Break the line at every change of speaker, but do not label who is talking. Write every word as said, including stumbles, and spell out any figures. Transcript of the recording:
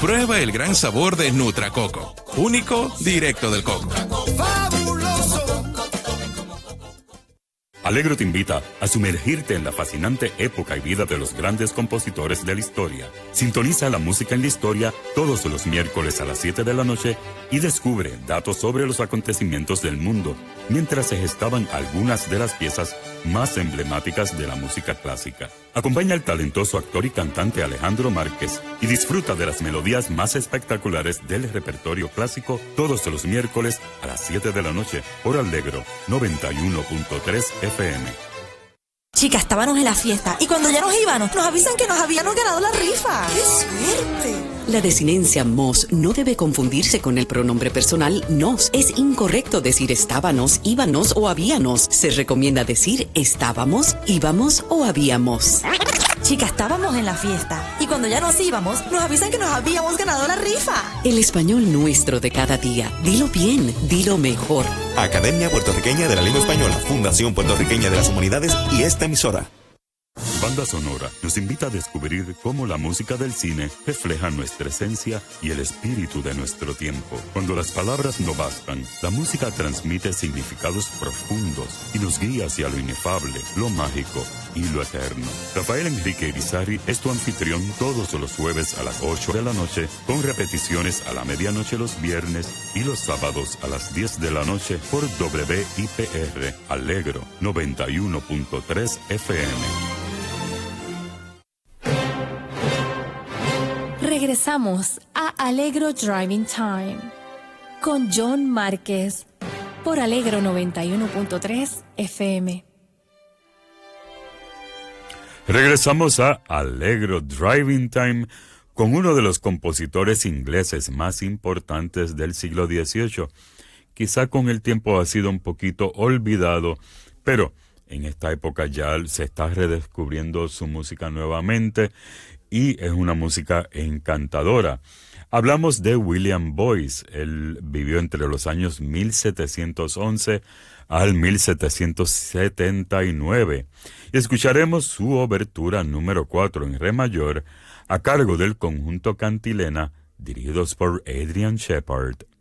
Prueba el gran sabor de Nutracoco, único, directo del coco.
Alegro te invita a sumergirte en la fascinante época y vida de los grandes compositores de la historia. Sintoniza la música en la historia todos los miércoles a las siete de la noche y descubre datos sobre los acontecimientos del mundo, mientras se gestaban algunas de las piezas más emblemáticas de la música clásica. Acompaña al talentoso actor y cantante Alejandro Márquez y disfruta de las melodías más espectaculares del repertorio clásico todos los miércoles a las siete de la noche por Alegro noventa y uno punto tres F M.
Chicas, estábamos en la fiesta y cuando ya nos íbamos, nos avisan que nos habíamos ganado la rifa.
¡Qué suerte!
La desinencia mos no debe confundirse con el pronombre personal nos. Es incorrecto decir estábamos, íbamos o habíamos. Se recomienda decir estábamos, íbamos o habíamos.
Chicas, estábamos en la fiesta y cuando ya nos íbamos, nos avisan que nos habíamos ganado la rifa.
El español nuestro de cada día. Dilo bien, dilo mejor.
Academia Puertorriqueña de la Lengua Española, Fundación Puertorriqueña de las Humanidades y esta emisora.
Banda Sonora nos invita a descubrir cómo la música del cine refleja nuestra esencia y el espíritu de nuestro tiempo. Cuando las palabras no bastan, la música transmite significados profundos y nos guía hacia lo inefable, lo mágico y lo eterno. Rafael Enrique Irizarry es tu anfitrión todos los jueves a las ocho de la noche, con repeticiones a la medianoche los viernes y los sábados a las diez de la noche por W I P R Alegro noventa y uno punto tres F M.
Regresamos a Alegro Driving Time con John Márquez por Alegro noventa y uno punto tres F M.
Regresamos a Alegro Driving Time con uno de los compositores ingleses más importantes del siglo dieciocho. Quizá con el tiempo ha sido un poquito olvidado, pero en esta época ya se está redescubriendo su música nuevamente y es una música encantadora. Hablamos de William Boyce. Él vivió entre los años mil setecientos once al mil setecientos setenta y nueve. Y escucharemos su obertura número cuatro en re mayor a cargo del conjunto Cantilena, dirigidos por Adrian Shepard.